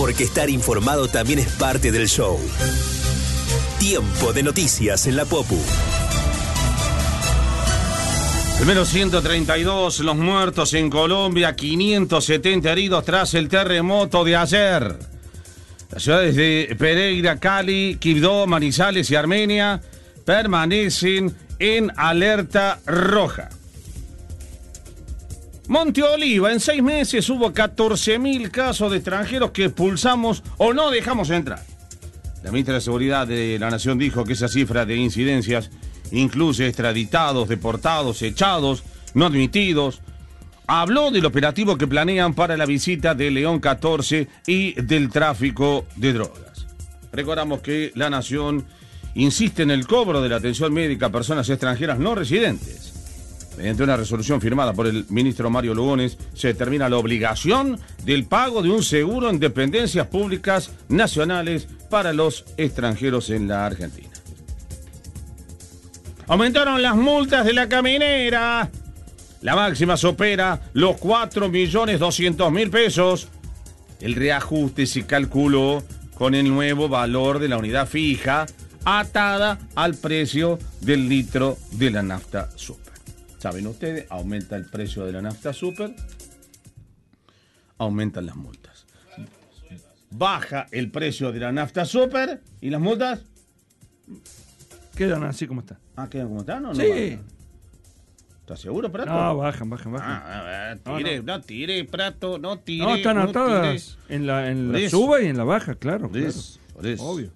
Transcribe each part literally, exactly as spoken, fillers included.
porque estar informado también es parte del show. Tiempo de noticias en la Popu. Al menos ciento treinta y dos los muertos en Colombia, quinientos setenta heridos tras el terremoto de ayer. Las ciudades de Pereira, Cali, Quibdó, Manizales y Armenia permanecen en alerta roja. Monte Oliva, en seis meses hubo catorce mil casos de extranjeros que expulsamos o no dejamos entrar. La ministra de Seguridad de la Nación dijo que esa cifra de incidencias incluye extraditados, deportados, echados, no admitidos. Habló del operativo que planean para la visita de León catorce y del tráfico de drogas. Recordamos que la Nación insiste en el cobro de la atención médica a personas extranjeras no residentes. Mediante una resolución firmada por el ministro Mario Lugones, se determina la obligación del pago de un seguro en dependencias públicas nacionales para los extranjeros en la Argentina. Aumentaron las multas de la caminera. La máxima supera los cuatro millones doscientos mil pesos. El reajuste se calculó con el nuevo valor de la unidad fija atada al precio del litro de la nafta super. ¿Saben ustedes? Aumenta el precio de la nafta super, aumentan las multas. Baja el precio de la nafta super y las multas quedan así como están. Ah, ¿quedan como están o no? Sí. Bajan? ¿Estás seguro, Prato? No, bajan, bajan, bajan. Ah, a ver, tire, no, no. no tire, Prato, no tire. No, están no atadas tire. en la, en la eso. suba y en la baja, claro. Por claro. eso, por eso. Obvio.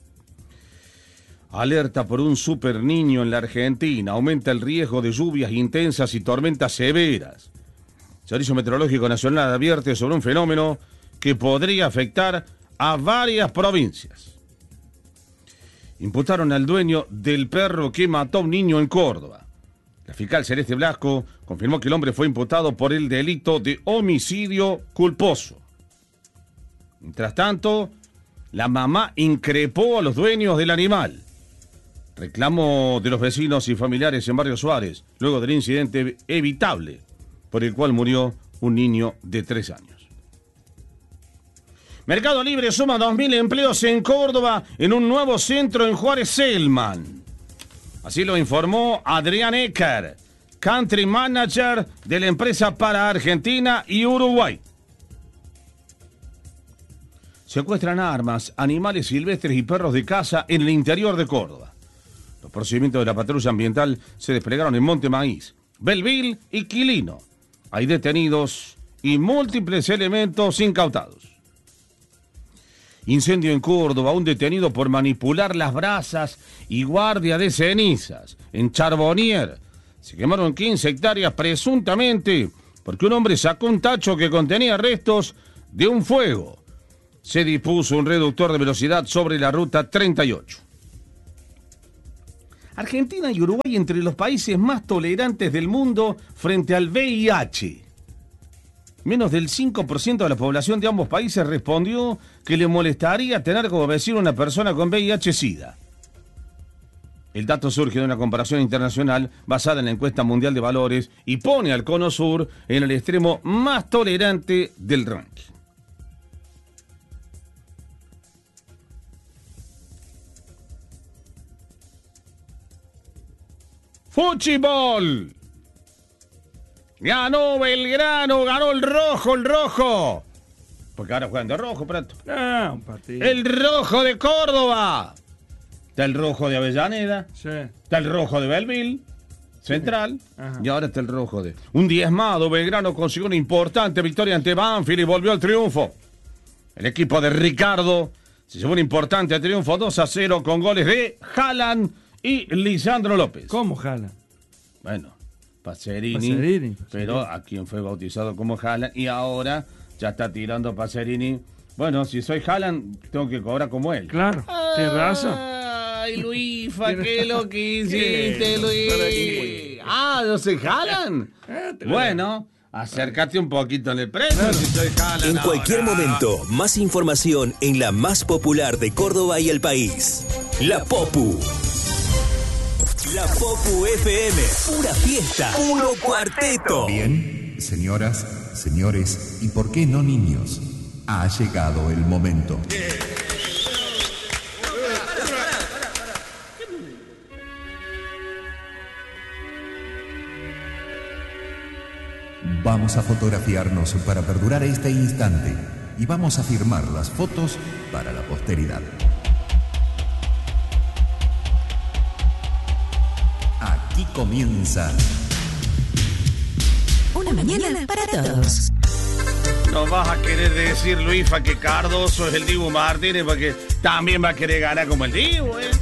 Alerta por un super niño en la Argentina. Aumenta el riesgo de lluvias intensas y tormentas severas. El Servicio Meteorológico Nacional advierte sobre un fenómeno que podría afectar a varias provincias. Imputaron al dueño del perro que mató a un niño en Córdoba. La fiscal Celeste Blasco confirmó que el hombre fue imputado por el delito de homicidio culposo. Mientras tanto, la mamá increpó a los dueños del animal. Reclamo de los vecinos y familiares en Barrio Suárez, luego del incidente evitable por el cual murió un niño de tres años. Mercado Libre suma dos mil empleos en Córdoba en un nuevo centro en Juárez Selman. Así lo informó Adrián Ecker, Country Manager de la empresa para Argentina y Uruguay. Secuestran armas, animales silvestres y perros de caza en el interior de Córdoba. Los procedimientos de la patrulla ambiental se desplegaron en Monte Maíz, Belville y Quilino. Hay detenidos y múltiples elementos incautados. Incendio en Córdoba, un detenido por manipular las brasas y guardia de cenizas. En Charbonnier se quemaron quince hectáreas presuntamente porque un hombre sacó un tacho que contenía restos de un fuego. Se dispuso un reductor de velocidad sobre la ruta treinta y ocho. Argentina y Uruguay entre los países más tolerantes del mundo frente al V I H. Menos del cinco por ciento de la población de ambos países respondió que le molestaría tener como vecino una persona con V I H-Sida. El dato surge de una comparación internacional basada en la encuesta mundial de valores y pone al Cono Sur en el extremo más tolerante del ranking. ¡Fútbol! Ganó Belgrano, ganó el rojo, el rojo. Porque ahora juegan de rojo, Prato. Ah, un partido. El rojo de Córdoba. Está el rojo de Avellaneda. Sí. Está el rojo de Belville, Central. Ajá. Y ahora está el rojo de... Un diezmado, Belgrano consiguió una importante victoria ante Banfield y volvió al triunfo. El equipo de Ricardo se llevó un importante triunfo dos a cero con goles de Haaland y Lisandro López. ¿Cómo jala? Bueno, Pacerini, Pacerini, Pacerini. pero a quien fue bautizado como Haaland y ahora ya está tirando Pacerini. Bueno, si soy Haaland, tengo que cobrar como él. Claro, tienes razón. Ay, Luifa, ¿qué es lo que hiciste, Luis? Ah, ¿no soy Haaland? Bueno, acércate un poquito en el precio si soy Haaland. En cualquier ahora. momento, más información en la más popular de Córdoba y el país. La Popu. La Popu F M, pura fiesta, puro cuarteto. Bien, señoras, señores, y por qué no niños. Ha llegado el momento. Vamos a fotografiarnos para perdurar este instante y vamos a firmar las fotos para la posteridad. Aquí comienza Una mañana para todos. No vas a querer decir, Luisfa, que Cardoso es el Dibu Martínez, porque también va a querer ganar como el Dibu, ¿eh?